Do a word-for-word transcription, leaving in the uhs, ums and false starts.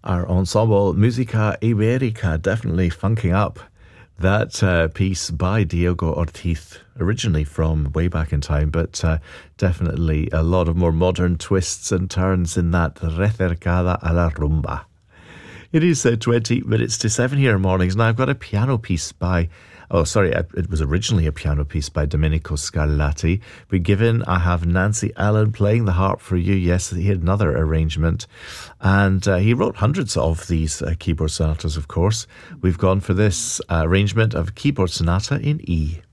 Our ensemble Musica Iberica definitely funking up that uh, piece by Diego Ortiz, originally from way back in time, but uh, definitely a lot of more modern twists and turns in that Recercada a la Rumba. It is uh, twenty minutes to seven here in mornings. Now I've got a piano piece by, oh sorry, it was originally a piano piece by Domenico Scarlatti, but given I have Nancy Allen playing the harp for you, yes, he had another arrangement, and uh, he wrote hundreds of these uh, keyboard sonatas, of course. We've gone for this uh, arrangement of Keyboard Sonata in E.